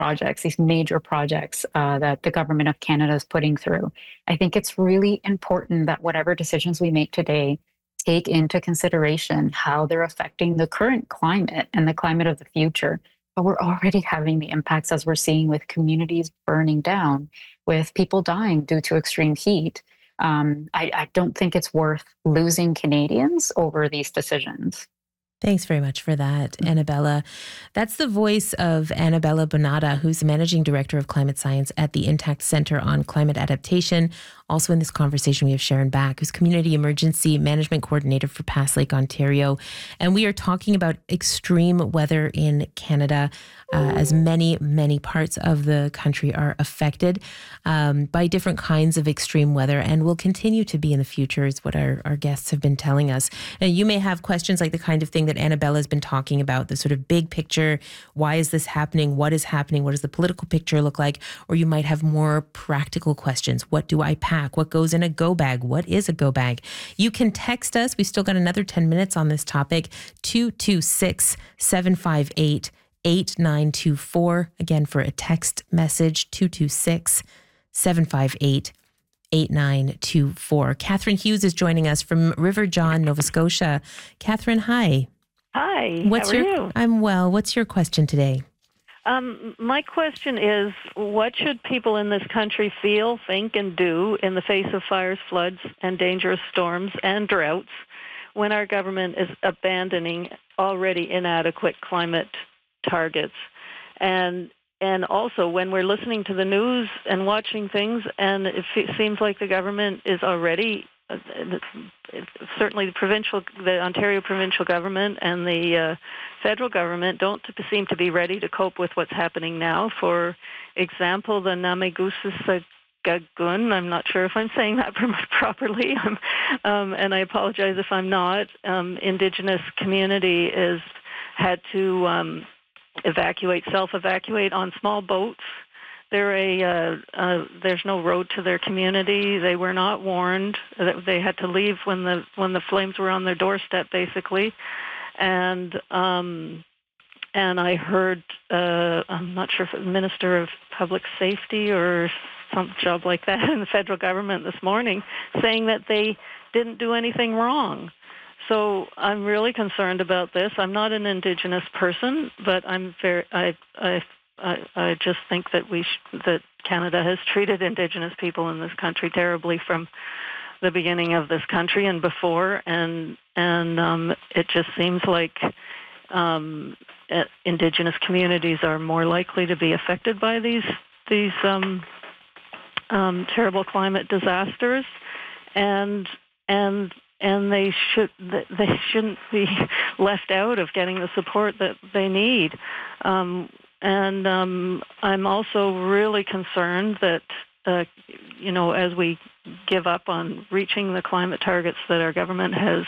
projects, these major projects that the government of Canada is putting through. I think it's really important that whatever decisions we make today take into consideration how they're affecting the current climate and the climate of the future. But we're already having the impacts as we're seeing with communities burning down, with people dying due to extreme heat. I don't think it's worth losing Canadians over these decisions. Thanks very much for that, Annabella. That's the voice of Annabella Bonata, who's the Managing Director of Climate Science at the Intact Centre on Climate Adaptation. Also in this conversation, we have Sharon Back, who's Community Emergency Management Coordinator for Pass Lake, Ontario. And we are talking about extreme weather in Canada, as many parts of the country are affected by different kinds of extreme weather and will continue to be in the future, is what our guests have been telling us. And you may have questions like the kind of thing that Annabella has been talking about, the sort of big picture. Why is this happening? What is happening? What does the political picture look like? Or you might have more practical questions. What do I pack? What goes in a go bag? What is a go bag? You can text us. We've still got another 10 minutes on this topic. 226-758-8924. Again, for a text message, 226-758-8924. Catherine Hughes is joining us from River John, Nova Scotia. Catherine, hi. Hi, how are you? I'm well. What's your question today? My question is, what should people in this country feel, think, and do in the face of fires, floods, and dangerous storms and droughts when our government is abandoning already inadequate climate targets? And also when we're listening to the news and watching things, and it seems like the government is already certainly the Ontario provincial government and the federal government don't seem to be ready to cope with what's happening now. For example, the Namigususagun, I'm not sure if I'm saying that properly, and I apologize if I'm not, Indigenous community is had to self-evacuate on small boats. There's no road to their community. They were not warned. They had to leave when the flames were on their doorstep, basically. And I heard, I'm not sure if it was Minister of Public Safety or some job like that in the federal government this morning, saying that they didn't do anything wrong. So I'm really concerned about this. I'm not an Indigenous person, but I just think that that Canada has treated Indigenous people in this country terribly from the beginning of this country and before, and it just seems like Indigenous communities are more likely to be affected by these terrible climate disasters, and they shouldn't be left out of getting the support that they need. And I'm also really concerned that, as we give up on reaching the climate targets that our government has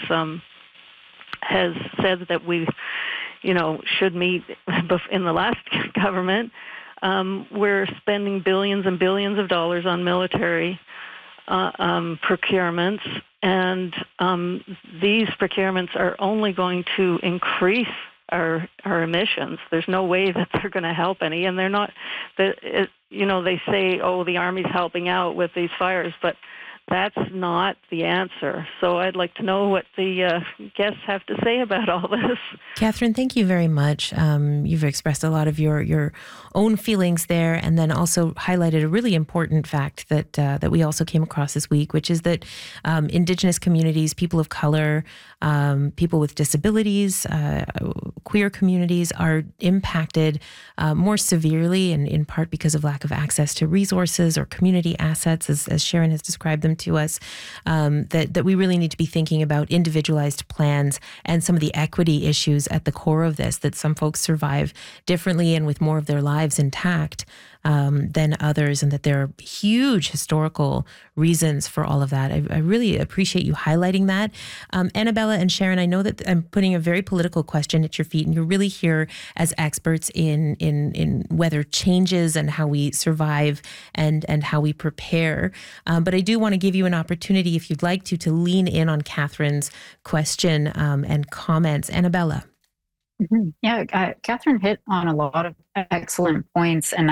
said that we, should meet in the last government, we're spending billions and billions of dollars on military procurements, and these procurements are only going to increase our emissions. There's no way that they're going to help any, and they're not. They say, "Oh, the Army's helping out with these fires," but that's not the answer. So I'd like to know what the guests have to say about all this. Catherine, thank you very much. You've expressed a lot of your own feelings there, and then also highlighted a really important fact that we also came across this week, which is that Indigenous communities, people of color, people with disabilities, queer communities are impacted more severely, and in part because of lack of access to resources or community assets, as Sharon has described them to us, that we really need to be thinking about individualized plans and some of the equity issues at the core of this, that some folks survive differently and with more of their lives intact than others, and that there are huge historical reasons for all of that. I really appreciate you highlighting that. Annabella and Sharon, I know that I'm putting a very political question at your feet, and you're really here as experts in weather changes and how we survive and how we prepare. But I do want to give you an opportunity, if you'd like to lean in on Catherine's question and comments. Annabella. Yeah, Catherine hit on a lot of excellent points, and